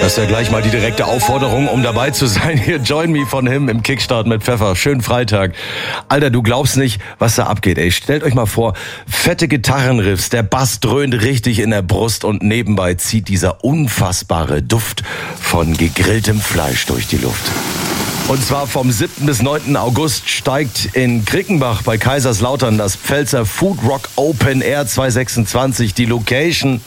Das ist ja gleich mal die direkte Aufforderung, um dabei zu sein. Hier, Join Me von Him im Kickstart mit Pfeffer. Schönen Freitag. Alter, du glaubst nicht, was da abgeht, ey. Stellt euch mal vor, fette Gitarrenriffs, der Bass dröhnt richtig in der Brust und nebenbei zieht dieser unfassbare Duft von gegrilltem Fleisch durch die Luft. Und zwar vom 7. bis 9. August steigt in Krickenbach bei Kaiserslautern das Pfälzer Food Rock Open Air 2026. Die Location